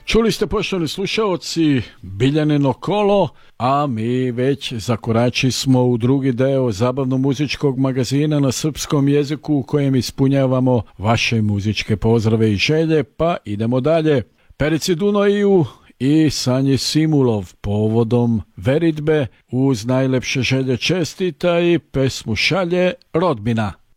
Čuli ste, poštovani slušaoci, Biljanino kolo, a mi već zakorači smo u drugi deo zabavno-muzičkog magazina na srpskom jeziku u kojem ispunjavamo vaše muzičke pozdrave i želje, pa idemo dalje. Perici Dunoju i Sanji Simulov povodom veritbe uz najlepše želje čestita i pesmu šalje rodbina.